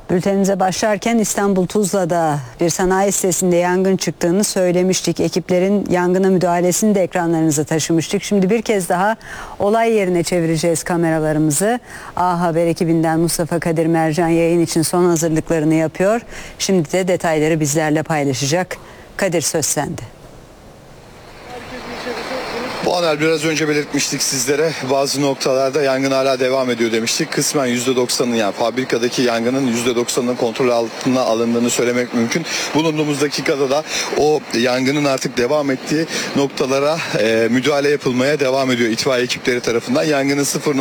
Bültenimize başlarken İstanbul Tuzla'da bir sanayi sitesinde yangın çıktığını söylemiştik. Ekiplerin yangına müdahalesini de ekranlarınıza taşımıştık. Şimdi bir kez daha olay yerine çevireceğiz kameralarımızı. A Haber ekibinden Mustafa Kadir Mercan yayın için son hazırlıklarını yapıyor. Şimdi de detayları bizlerle paylaşacak. Kadir, söz sende. Doğanel, biraz önce belirtmiştik sizlere, bazı noktalarda yangın hala devam ediyor demiştik. Kısmen %90'ın, yani fabrikadaki yangının %90'ının kontrol altına alındığını söylemek mümkün. Bulunduğumuz dakikada da o yangının artık devam ettiği noktalara müdahale yapılmaya devam ediyor itfaiye ekipleri tarafından. Yangının sıfır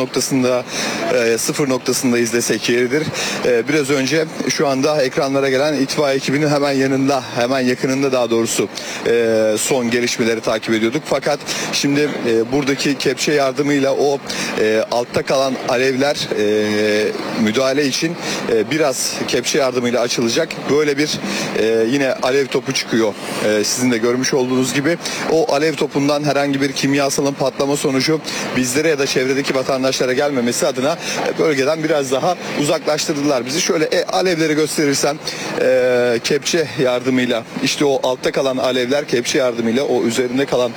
noktasında izlesek yeridir. Biraz önce şu anda ekranlara gelen itfaiye ekibinin hemen yanında, hemen yakınında daha doğrusu son gelişmeleri takip ediyorduk. Fakat şimdi buradaki kepçe yardımıyla o altta kalan alevler müdahale için biraz kepçe yardımıyla açılacak. Böyle bir yine alev topu çıkıyor. Sizin de görmüş olduğunuz gibi o alev topundan herhangi bir kimyasalın patlama sonucu bizlere ya da çevredeki vatandaşlara gelmemesi adına bölgeden biraz daha uzaklaştırdılar bizi. Şöyle alevleri gösterirsem kepçe yardımıyla, işte o altta kalan alevler kepçe yardımıyla o üzerinde kalan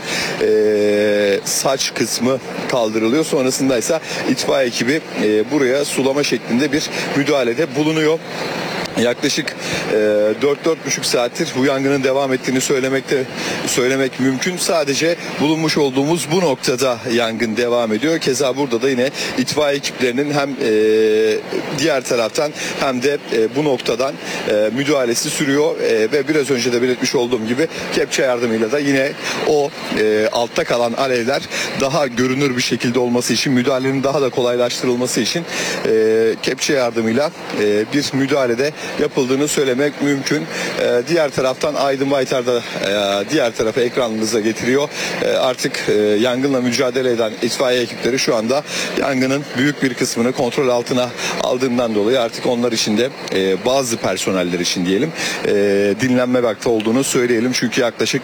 saç kısmı kaldırılıyor. Sonrasında ise itfaiye ekibi buraya sulama şeklinde bir müdahalede bulunuyor. Yaklaşık 4-4,5 saattir bu yangının devam ettiğini söylemek mümkün. Sadece bulunmuş olduğumuz bu noktada yangın devam ediyor. Keza burada da yine itfaiye ekiplerinin hem diğer taraftan hem de bu noktadan müdahalesi sürüyor ve biraz önce de belirtmiş olduğum gibi kepçe yardımıyla da yine o altta kalan alevler daha görünür bir şekilde olması için, müdahalenin daha da kolaylaştırılması için kepçe yardımıyla bir müdahalede yapıldığını söylemek mümkün. Diğer taraftan Aydın Baytar da diğer tarafa ekranınıza getiriyor. Artık yangınla mücadele eden itfaiye ekipleri şu anda yangının büyük bir kısmını kontrol altına aldığından dolayı artık onlar için de bazı personeller için diyelim dinlenme vakti olduğunu söyleyelim. Çünkü yaklaşık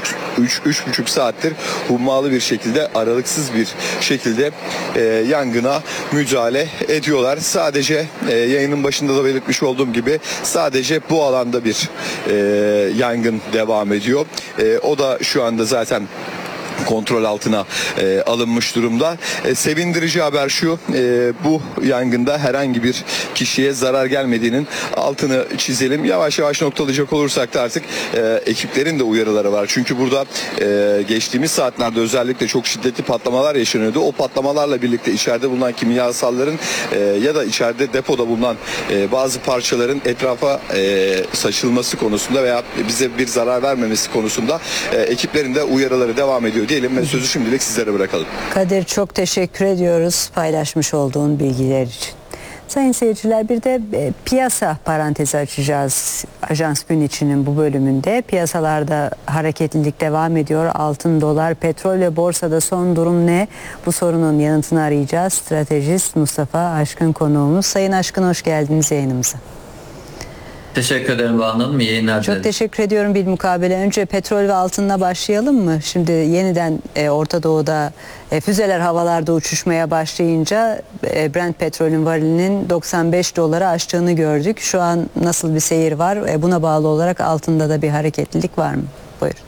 3,5 saattir hummalı bir şekilde, aralıksız bir şekilde yangına müdahale ediyorlar. Sadece yayının başında da belirtmiş olduğum gibi sadece bu alanda bir yangın devam ediyor. O da şu anda zaten kontrol altına alınmış durumda. Sevindirici haber şu, bu yangında herhangi bir kişiye zarar gelmediğinin altını çizelim. Yavaş yavaş noktalayacak olursak da artık ekiplerin de uyarıları var. Çünkü burada geçtiğimiz saatlerde özellikle çok şiddetli patlamalar yaşanıyordu. O patlamalarla birlikte içeride bulunan kimyasalların ya da içeride depoda bulunan bazı parçaların etrafa saçılması konusunda veya bize bir zarar vermemesi konusunda ekiplerin de uyarıları devam ediyor diyelim ve sözü şimdilik sizlere bırakalım. Kadir, çok teşekkür ediyoruz paylaşmış olduğun bilgiler için. Sayın seyirciler, bir de piyasa parantezi açacağız Ajans Gün içinin bu bölümünde. Piyasalarda hareketlilik devam ediyor. Altın, dolar, petrol ve borsada son durum ne? Bu sorunun yanıtını arayacağız. Stratejist Mustafa Aşkın konuğumuz. Sayın Aşkın, hoş geldiniz yayınımıza. Teşekkür ederim Banu Hanım. İyi yayınlar dilerim. Çok teşekkür ediyorum bilmukabele. Önce petrol ve altınla başlayalım mı? Şimdi yeniden Orta Doğu'da füzeler havalarda uçuşmaya başlayınca Brent petrolün varilinin 95 dolara aştığını gördük. Şu an nasıl bir seyir var? Buna bağlı olarak altında da bir hareketlilik var mı? Buyurun.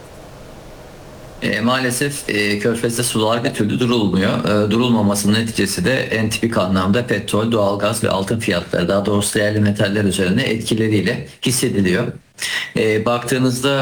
Maalesef Körfez'de sular bir türlü durulmuyor. Durulmamasının neticesi de en tipik anlamda petrol, doğalgaz ve altın fiyatları, daha doğrusu değerli metaller üzerine etkileriyle hissediliyor. Baktığınızda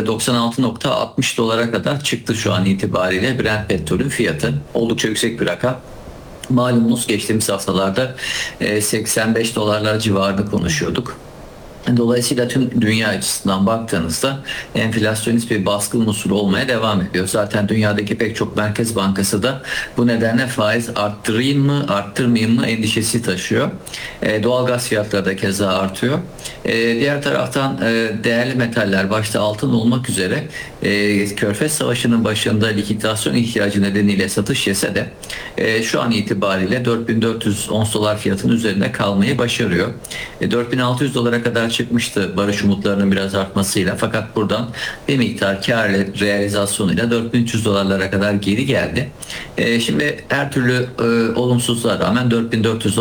96,60 dolara kadar çıktı şu an itibariyle Brent petrolün fiyatı. Oldukça yüksek bir rakam. Malumunuz geçtiğimiz haftalarda 85 dolarlar civarında konuşuyorduk. Dolayısıyla tüm dünya açısından baktığınızda enflasyonist bir baskı unsuru olmaya devam ediyor. Zaten dünyadaki pek çok merkez bankası da bu nedenle faiz arttırayım mı, arttırmayayım mı endişesi taşıyor. Doğalgaz fiyatları da keza artıyor. Diğer taraftan değerli metaller başta altın olmak üzere Körfez Savaşı'nın başında likidasyon ihtiyacı nedeniyle satış yese de şu an itibariyle 4.400 ons dolar fiyatının üzerinde kalmayı başarıyor. 4.600 dolara kadar çıkmıştı barış umutlarının biraz artmasıyla, fakat buradan bir miktar kar realizasyonuyla 4.300 dolarlara kadar geri geldi. Şimdi her türlü olumsuzluğa rağmen 4.400